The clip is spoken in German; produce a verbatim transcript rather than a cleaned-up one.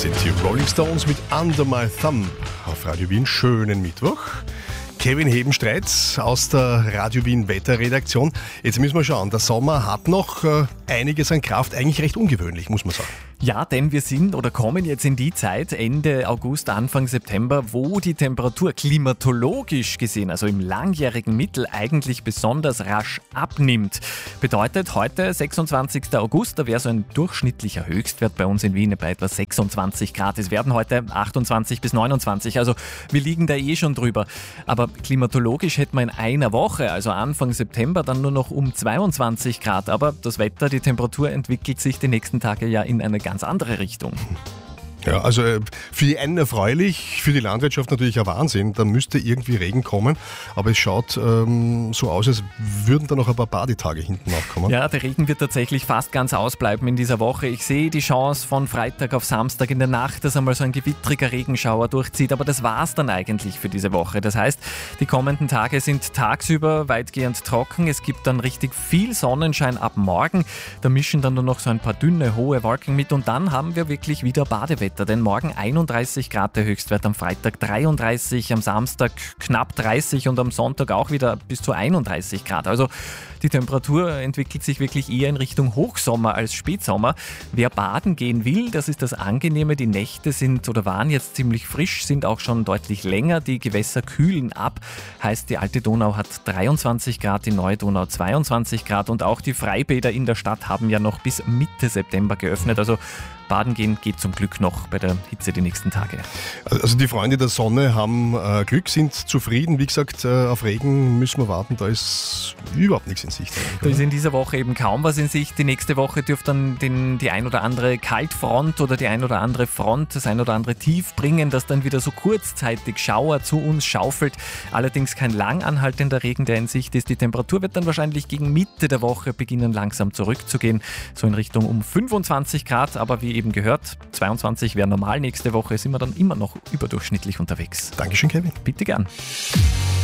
Sind die Rolling Stones mit Under My Thumb auf Radio Wien. Schönen Mittwoch. Kevin Hebenstreit aus der Radio Wien Wetterredaktion. Jetzt müssen wir schauen, der Sommer hat noch äh, einiges an Kraft. Eigentlich recht ungewöhnlich, muss man sagen. Ja, denn wir sind oder kommen jetzt in die Zeit, Ende August, Anfang September, wo die Temperatur klimatologisch gesehen, also im langjährigen Mittel, eigentlich besonders rasch abnimmt. Bedeutet, heute, sechsundzwanzigster August, da wäre so ein durchschnittlicher Höchstwert bei uns in Wien bei etwa sechsundzwanzig Grad. Es werden heute achtundzwanzig bis neunundzwanzig, also wir liegen da eh schon drüber. Aber klimatologisch hätten wir in einer Woche, also Anfang September, dann nur noch um zweiundzwanzig Grad. Aber das Wetter, die Temperatur entwickelt sich die nächsten Tage ja in eine ganz andere Richtung. Ja, also für die einen erfreulich, für die Landwirtschaft natürlich ein Wahnsinn. Da müsste irgendwie Regen kommen, aber es schaut ähm, so aus, als würden da noch ein paar Badetage hinten nachkommen. Ja, der Regen wird tatsächlich fast ganz ausbleiben in dieser Woche. Ich sehe die Chance von Freitag auf Samstag in der Nacht, dass einmal so ein gewittriger Regenschauer durchzieht, aber das war's dann eigentlich für diese Woche. Das heißt, die kommenden Tage sind tagsüber weitgehend trocken. Es gibt dann richtig viel Sonnenschein ab morgen. Da mischen dann nur noch so ein paar dünne, hohe Wolken mit und dann haben wir wirklich wieder Badewetter. Denn morgen einunddreißig Grad der Höchstwert, am Freitag dreiunddreißig, am Samstag knapp dreißig und am Sonntag auch wieder bis zu einunddreißig Grad. Also die Temperatur entwickelt sich wirklich eher in Richtung Hochsommer als Spätsommer. Wer baden gehen will, das ist das Angenehme. Die Nächte sind oder waren jetzt ziemlich frisch, sind auch schon deutlich länger. Die Gewässer kühlen ab. Heißt, die Alte Donau hat dreiundzwanzig Grad, die Neue Donau zweiundzwanzig Grad und auch die Freibäder in der Stadt haben ja noch bis Mitte September geöffnet. Also baden gehen geht zum Glück noch bei der Hitze die nächsten Tage. Also die Freunde der Sonne haben äh, Glück, sind zufrieden. Wie gesagt, äh, auf Regen müssen wir warten, da ist überhaupt nichts in Sicht. Da ist in dieser Woche eben kaum was in Sicht. Die nächste Woche dürfte dann den, die ein oder andere Kaltfront oder die ein oder andere Front, das ein oder andere Tief bringen, das dann wieder so kurzzeitig Schauer zu uns schaufelt. Allerdings kein lang anhaltender Regen, der in Sicht ist. Die Temperatur wird dann wahrscheinlich gegen Mitte der Woche beginnen langsam zurückzugehen, so in Richtung um fünfundzwanzig Grad, aber wie eben gehört, zweiundzwanzig wäre normal. Nächste Woche sind wir dann immer noch überdurchschnittlich unterwegs. Dankeschön, Kevin. Bitte gern.